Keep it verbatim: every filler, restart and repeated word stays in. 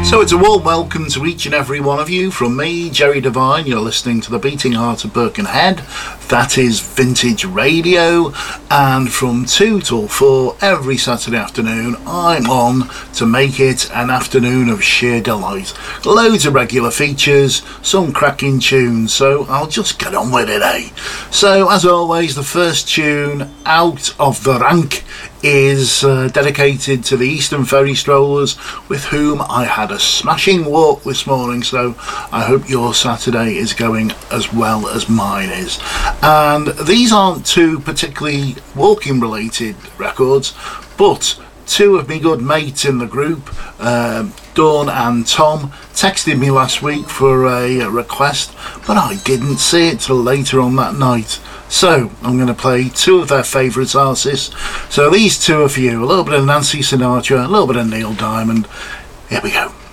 So it's a warm welcome to each and every one of you from me, Jerry Devine. You're listening to the Beating Heart of Birkenhead. That is Vintage Radio, and from two till four every Saturday afternoon I'm on to make it an afternoon of sheer delight. Loads of regular features, some cracking tunes, so I'll just get on with it, eh? So as always, the first tune out of the rank is uh, dedicated to the Eastern Ferry Strollers, with whom I had a smashing walk this morning, so I hope your Saturday is going as well as mine is. And these aren't two particularly walking related records, but two of me good mates in the group, um, Dawn and Tom, texted me last week for a request, but I didn't see it till later on that night. So I'm going to play two of their favourite artists. So these two are for you. A little bit of Nancy Sinatra, a little bit of Neil Diamond. Here we go.